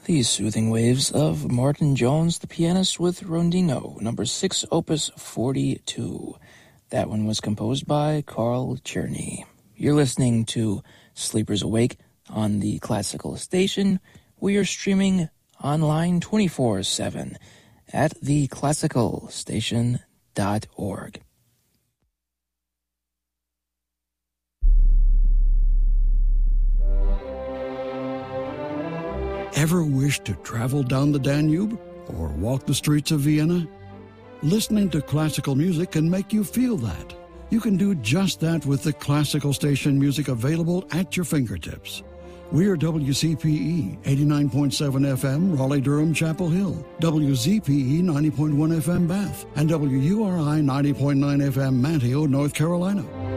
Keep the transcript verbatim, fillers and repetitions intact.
The soothing waves of Martin Jones, the pianist, with Rondino, number six, opus forty-two. That one was composed by Carl Czerny. You're listening to Sleepers Awake on the Classical Station. We are streaming online twenty-four seven at the classical station dot org. Ever wish to travel down the Danube or walk the streets of Vienna? Listening to classical music can make you feel that. You can do just that with the classical station music available at your fingertips. We're W C P E eighty-nine point seven F M, Raleigh-Durham, Chapel Hill, W Z P E ninety point one F M, Bath, and W U R I ninety point nine F M, Manteo, North Carolina.